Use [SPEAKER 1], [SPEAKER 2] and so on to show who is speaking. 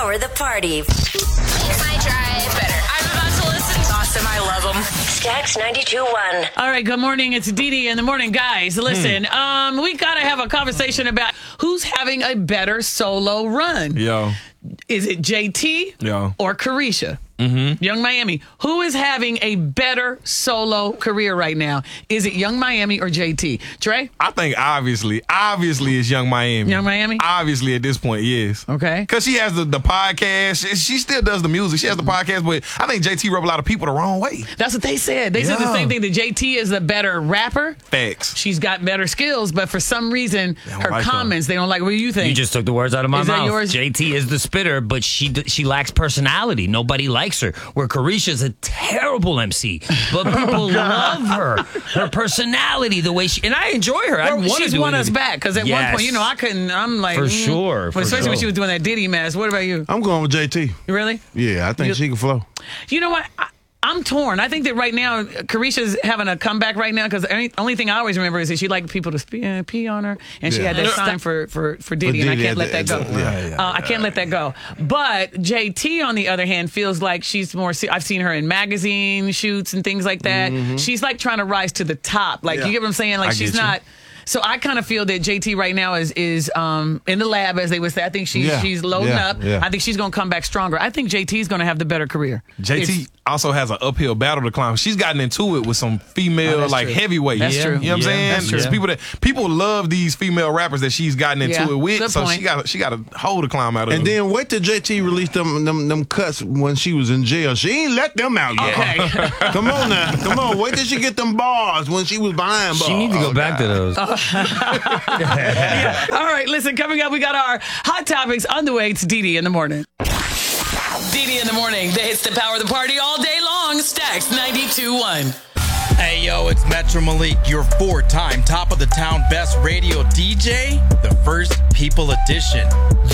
[SPEAKER 1] Power the party.
[SPEAKER 2] Makes my drive better. I'm about to listen. Awesome. I love them.
[SPEAKER 1] Stacks 92.1.
[SPEAKER 3] All right, good morning. It's Dee in the morning, guys. Listen, we got to have a conversation about who's having a better solo run.
[SPEAKER 4] Yo.
[SPEAKER 3] Is it JT or Carisha? Young Miami. Who is having a better solo career right now? Is it Young Miami or JT? Trey?
[SPEAKER 4] I think obviously it's Young Miami.
[SPEAKER 3] Young Miami?
[SPEAKER 4] Obviously at this point, yes.
[SPEAKER 3] Okay.
[SPEAKER 4] Because she has the podcast. She still does the music. She has the podcast, but I think JT rub a lot of people the wrong way.
[SPEAKER 3] That's what they said. They said the same thing, that JT is a better rapper.
[SPEAKER 4] Facts.
[SPEAKER 3] She's got better skills, but for some reason, her
[SPEAKER 4] like
[SPEAKER 3] comments, they don't like. What do you think?
[SPEAKER 5] You just took the words out of my
[SPEAKER 3] Is that
[SPEAKER 5] mouth.
[SPEAKER 3] yours?
[SPEAKER 5] JT is the spitter, but she lacks personality. Nobody likes her. Where Carisha's a terrible MC, but people love her. Her personality, the way and I enjoy her. I want to
[SPEAKER 3] She's
[SPEAKER 5] do
[SPEAKER 3] won
[SPEAKER 5] it.
[SPEAKER 3] us back because at one point, I couldn't. I'm like,
[SPEAKER 5] For sure,
[SPEAKER 3] Well, especially when
[SPEAKER 5] sure.
[SPEAKER 3] she was doing that Diddy mess. What about you?
[SPEAKER 6] I'm going with JT.
[SPEAKER 3] Really?
[SPEAKER 6] Yeah, I think she can flow.
[SPEAKER 3] You know what? I'm torn. I think that right now, Carisha's having a comeback right now because the only thing I always remember is that she liked people to pee on her, and she had that sign for Diddy, and I can't let that go. I can't let that go. But JT, on the other hand, feels like she's more. I've seen her in magazine shoots and things like that. She's like trying to rise to the top. Like you get what I'm saying? Like she's not. So I kind of feel that JT right now is in the lab, as they would say. I think she's loading up.
[SPEAKER 6] Yeah.
[SPEAKER 3] I think she's going to come back stronger. I think JT's going to have the better career.
[SPEAKER 4] JT also has an uphill battle to climb. She's gotten into it with some female heavyweights.
[SPEAKER 3] That's true.
[SPEAKER 4] You know what I'm saying?
[SPEAKER 3] That's true.
[SPEAKER 4] People love these female rappers that she's gotten into it with.
[SPEAKER 3] Good
[SPEAKER 4] So
[SPEAKER 3] point.
[SPEAKER 4] she got a hole to climb out of.
[SPEAKER 6] And then wait till JT released them cuts when she was in jail. She ain't let them out yet.
[SPEAKER 3] Okay.
[SPEAKER 6] Come on now. Come on. Wait till she get them bars when she was behind bars.
[SPEAKER 5] She needs to go back to those.
[SPEAKER 3] All right, listen, coming up, we got our hot topics on the way. It's Dee in the morning. Dee in the morning. The hits that power the party all day long. Stacks 92.1.
[SPEAKER 7] Hey, yo, it's Metro Malik, your 4-time top of the town best radio DJ, the First People Edition.